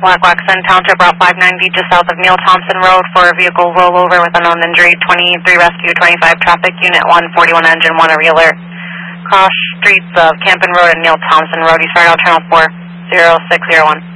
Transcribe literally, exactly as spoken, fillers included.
Waxahachie Township, Route five ninety, just south of Neil Thompson Road for a vehicle rollover with unknown injury. twenty-three Rescue, twenty-five Traffic, Unit one, forty-one Engine, one, a realer. Cross streets of Campen Road and Neil Thompson Road, East Fargo, Channel four, zero six zero one.